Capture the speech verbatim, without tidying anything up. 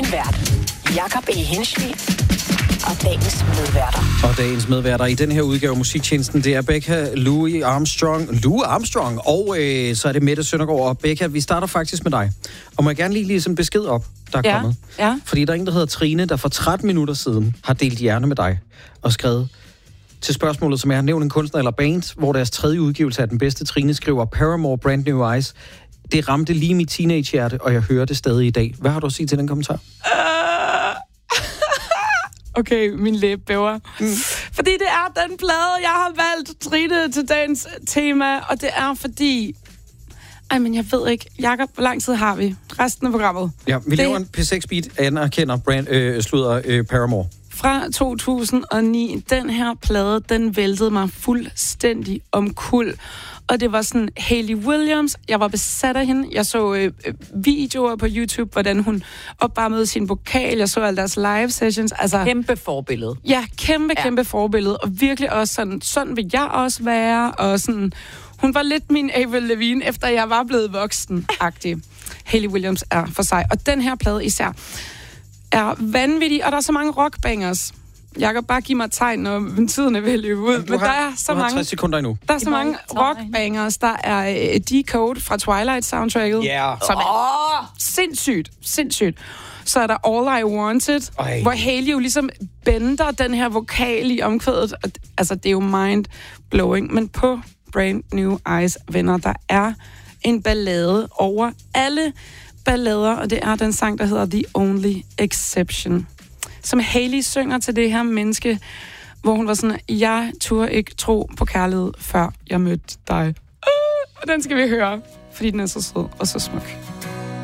Din vært, Jakob E. Hinschli, og dagens medværter. Og dagens medværter i den her udgave af Musiktjenesten, det er Becca, Louis Armstrong, Louis Armstrong, og øh, så er det Mette Søndergaard. Og Becca, vi starter faktisk med dig. Og må jeg gerne lige ligesom besked op, der er ja, kommet. Ja. Fordi der er en, der hedder Trine, der for tretten minutter siden har delt hjerne med dig og skrevet til spørgsmålet, som jeg har nævnt en kunstner eller band, hvor deres tredje udgivelse er den bedste. Trine skriver Paramore, Brand New Eyes. Det ramte lige mit teenagehjerte, og jeg hører det stadig i dag. Hvad har du at sige til den kommentar? Uh, okay, min læbe bæver. Mm. Fordi det er den plade, jeg har valgt, Trine, til dagens tema, og det er fordi... Ej, men jeg ved ikke. Jakob, hvor lang tid har vi? Resten af programmet. Ja, vi det... laver en P seks beat, anerkender brand, øh, slutter øh, Paramore. Fra to tusind og ni, den her plade, den væltede mig fuldstændig omkuld. Og det var sådan Hayley Williams. Jeg var besat af hende. Jeg så øh, videoer på YouTube, hvordan hun opvarmede sin vokal. Jeg så alle deres live sessions. Altså, kæmpe forbillede. Ja, kæmpe, ja. kæmpe forbillede. Og virkelig også sådan, sådan vil jeg også være. Og sådan, hun var lidt min Avril Lavigne, efter jeg var blevet voksen-agtig. Hayley Williams er for sig. Og den her plade især er vanvittig, og der er så mange rockbangers. Jeg kan bare give mig et tegn, når tiden er ved at løbe ud. Men har, der er så du har mange, tres sekunder endnu. Der er så mange rockbangers. Der er uh, Decode fra Twilight-soundtracket, yeah. som er oh, sindssygt, sindssygt. Så er der All I Wanted, Ej. hvor Hayley jo ligesom bender den her vokal i omkvædet. Altså, det er jo mind-blowing. Men på Brand New Eyes, venner, der er en ballade over alle ballader, og det er den sang, der hedder The Only Exception, som Hayley synger til det her menneske, hvor hun var sådan, jeg turde ikke tro på kærlighed, før jeg mødte dig. Uh, og den skal vi høre, fordi den er så sød og så smuk.